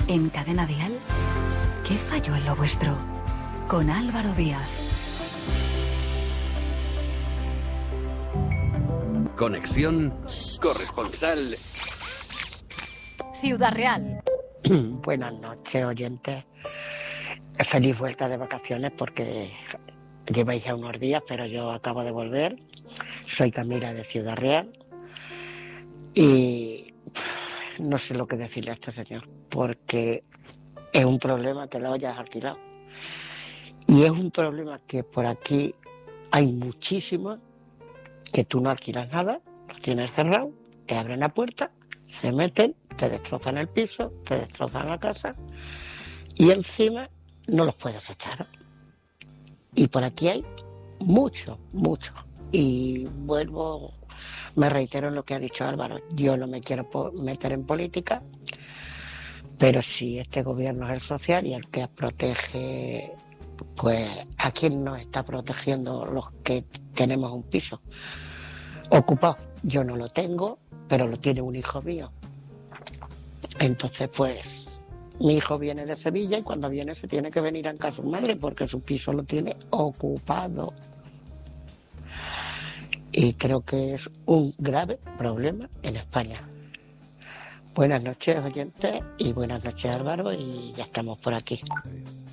En Cadena Dial, ¿qué falló en lo vuestro? Con Álvaro Díaz. Conexión corresponsal. Ciudad Real. Buenas noches, oyentes. Feliz vuelta de vacaciones porque lleváis ya unos días, pero yo acabo de volver. Soy Camila de Ciudad Real y no sé lo que decirle a este señor, porque es un problema que lo hayas alquilado. Y es un problema que por aquí hay muchísimos, que tú no alquilas nada, lo tienes cerrado, te abren la puerta, se meten, te destrozan el piso, te destrozan la casa y encima no los puedes echar. Y por aquí hay mucho. Y me reitero en lo que ha dicho Álvaro, yo no me quiero meter en política, pero si este gobierno es el social y el que protege, pues ¿a quién nos está protegiendo los que tenemos un piso ocupado? Yo no lo tengo, pero lo tiene un hijo mío. Entonces, pues, mi hijo viene de Sevilla y cuando viene se tiene que venir a casa su madre porque su piso lo tiene ocupado. Y creo que es un grave problema en España. Buenas noches, oyentes, y buenas noches, Álvaro, y ya estamos por aquí.